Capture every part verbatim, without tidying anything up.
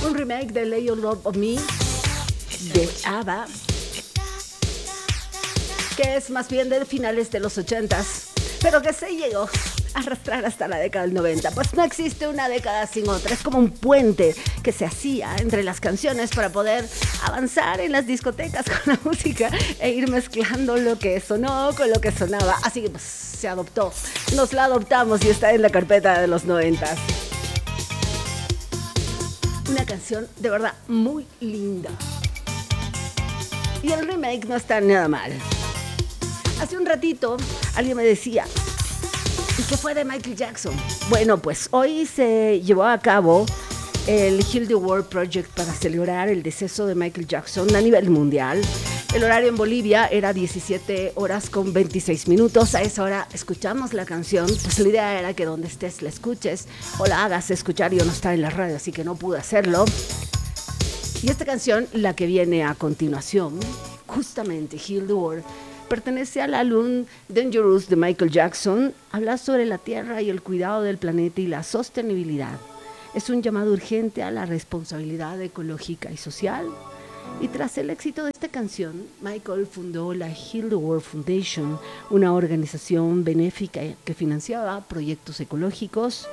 un remake de Lay Your Love on Me de ABBA, que es más bien de finales de los ochentas, pero que se llegó a arrastrar hasta la década del noventa. Pues no existe una década sin otra, es como un puente que se hacía entre las canciones para poder avanzar en las discotecas con la música e ir mezclando lo que sonó con lo que sonaba. Así que pues se adoptó, nos la adoptamos y está en la carpeta de los noventas. Una canción de verdad muy linda. Y el remake no está nada mal. Hace un ratito alguien me decía, ¿y qué fue de Michael Jackson? Bueno, pues hoy se llevó a cabo el Heal the World Project para celebrar el deceso de Michael Jackson a nivel mundial. El horario en Bolivia era diecisiete horas con veintiséis minutos. A esa hora escuchamos la canción. Pues la idea era que donde estés la escuches o la hagas escuchar. Yo no estaba en la radio, así que no pude hacerlo. Y esta canción, la que viene a continuación, justamente Heal the World, pertenece al álbum Dangerous de Michael Jackson. Habla sobre la tierra y el cuidado del planeta y la sostenibilidad. Es un llamado urgente a la responsabilidad ecológica y social. Y tras el éxito de esta canción, Michael fundó la Heal the World Foundation, una organización benéfica que financiaba proyectos ecológicos,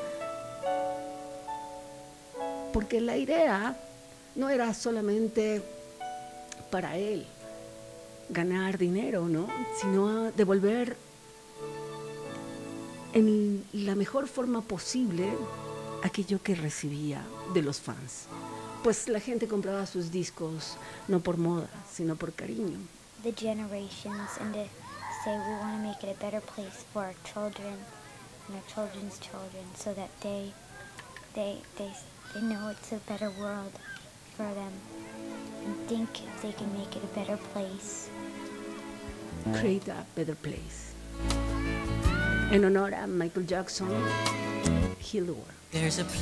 porque la idea no era solamente para él ganar dinero, ¿no? Sino devolver en la mejor forma posible aquello que recibía de los fans. Pues la gente compraba sus discos no por moda, sino por cariño. The generations and to say we want to make it a better place for our children and our children's children, so that they they they they know it's a better world for them and think if they can make it a better place. Create a better place. En honor a Michael Jackson, Heal the World. There's a